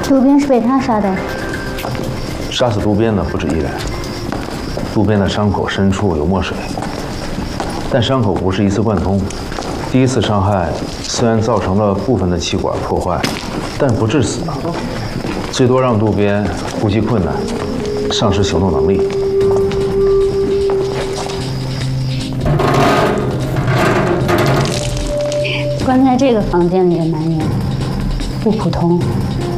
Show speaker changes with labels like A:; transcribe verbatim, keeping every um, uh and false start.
A: 渡边是被他杀的。
B: 杀死渡边的不止一人。渡边的伤口深处有墨水，但伤口不是一次贯通。第一次伤害虽然造成了部分的气管破坏，但不致死，最多让渡边呼吸困难，丧失行动能力。
A: 关在这个房间里的男人不普通。